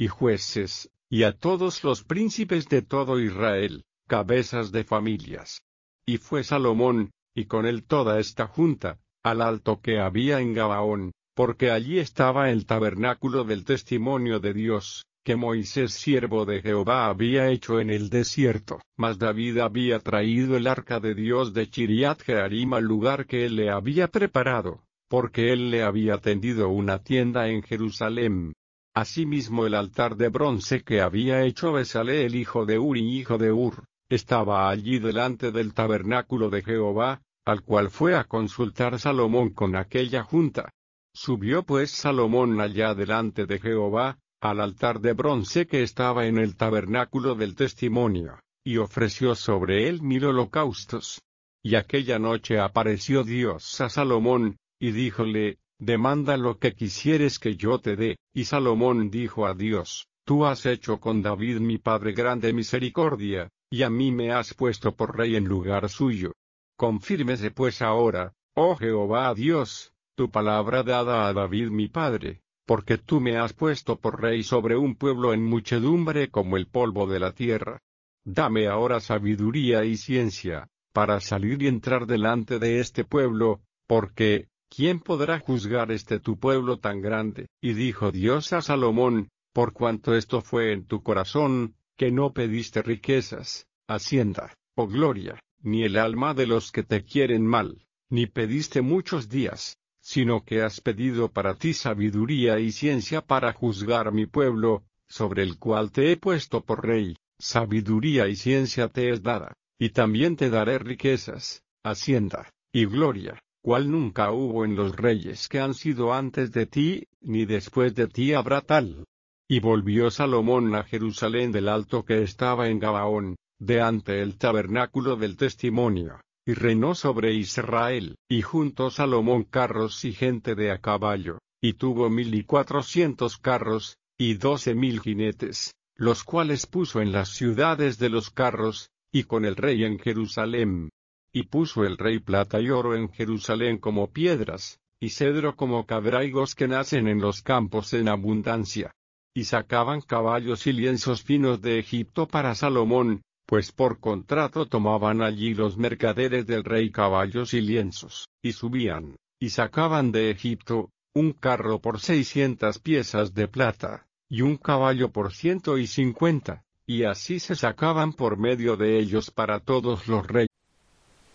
y jueces, y a todos los príncipes de todo Israel, cabezas de familias. Y fue Salomón, y con él toda esta junta, al alto que había en Gabaón, porque allí estaba el tabernáculo del testimonio de Dios, que Moisés siervo de Jehová había hecho en el desierto. Mas David había traído el arca de Dios de Chiriat Jearim al lugar que él le había preparado, porque él le había tendido una tienda en Jerusalén. Asimismo el altar de bronce que había hecho Bezaleel hijo de Uri hijo de Ur, estaba allí delante del tabernáculo de Jehová, al cual fue a consultar Salomón con aquella junta. Subió pues Salomón allá delante de Jehová, al altar de bronce que estaba en el tabernáculo del testimonio, y ofreció sobre él 1000 holocaustos. Y aquella noche apareció Dios a Salomón, y díjole, demanda lo que quisieres que yo te dé. Y Salomón dijo a Dios, tú has hecho con David mi padre grande misericordia, y a mí me has puesto por rey en lugar suyo. Confírmese pues ahora, oh Jehová Dios, tu palabra dada a David mi padre, porque tú me has puesto por rey sobre un pueblo en muchedumbre como el polvo de la tierra. Dame ahora sabiduría y ciencia, para salir y entrar delante de este pueblo, porque, ¿quién podrá juzgar tu pueblo tan grande? Y dijo Dios a Salomón, por cuanto esto fue en tu corazón, que no pediste riquezas, hacienda, o gloria, ni el alma de los que te quieren mal, ni pediste muchos días, sino que has pedido para ti sabiduría y ciencia para juzgar mi pueblo, sobre el cual te he puesto por rey. Sabiduría y ciencia te es dada, y también te daré riquezas, hacienda, y gloria, cual nunca hubo en los reyes que han sido antes de ti, ni después de ti habrá tal. Y volvió Salomón a Jerusalén del alto que estaba en Gabaón, de ante el tabernáculo del testimonio, y reinó sobre Israel. Y juntó Salomón carros y gente de a caballo, y tuvo 1400 carros, y 12,000 jinetes, los cuales puso en las ciudades de los carros, y con el rey en Jerusalén. Y puso el rey plata y oro en Jerusalén como piedras, y cedro como cabraigos que nacen en los campos en abundancia. Y sacaban caballos y lienzos finos de Egipto para Salomón, pues por contrato tomaban allí los mercaderes del rey caballos y lienzos, y subían, y sacaban de Egipto, un carro por 600 piezas de plata, y un caballo por 150, y así se sacaban por medio de ellos para todos los reyes.